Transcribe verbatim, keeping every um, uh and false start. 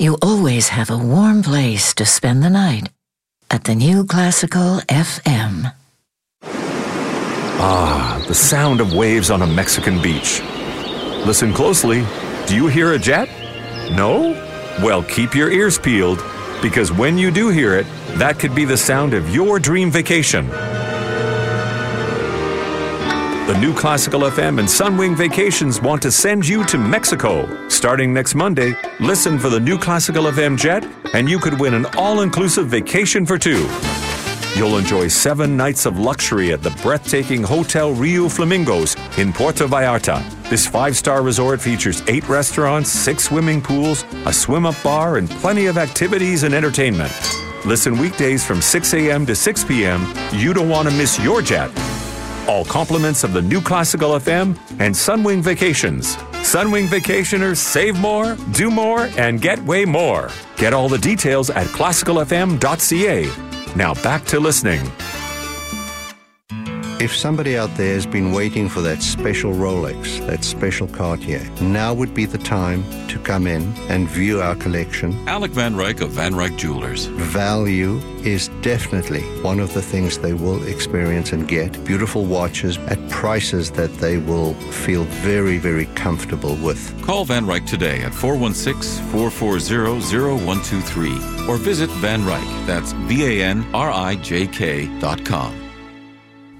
you always have a warm place to spend the night at the New Classical F M. Ah, the sound of waves on a Mexican beach. Listen closely. Do you hear a jet? No? Well, keep your ears peeled, because when you do hear it, that could be the sound of your dream vacation. The New Classical F M and Sunwing Vacations want to send you to Mexico. Starting next Monday, listen for the New Classical F M jet, and you could win an all-inclusive vacation for two. You'll enjoy seven nights of luxury at the breathtaking Hotel Rio Flamingos in Puerto Vallarta. This five-star resort features eight restaurants, six swimming pools, a swim-up bar, and plenty of activities and entertainment. Listen weekdays from six a.m. to six p.m. You don't want to miss your jet. All compliments of the New Classical F M and Sunwing Vacations. Sunwing Vacationers save more, do more, and get way more. Get all the details at classical f m dot c a. Now back to listening. If somebody out there has been waiting for that special Rolex, that special Cartier, now would be the time to come in and view our collection. Alec Van Ryk of Van Ryk Jewelers. Value is definitely one of the things they will experience and get. Beautiful watches at prices that they will feel very, very comfortable with. Call Van Ryk today at four one six, four four zero, zero one two three or visit Van Ryk, that's V A N R I J K dot com.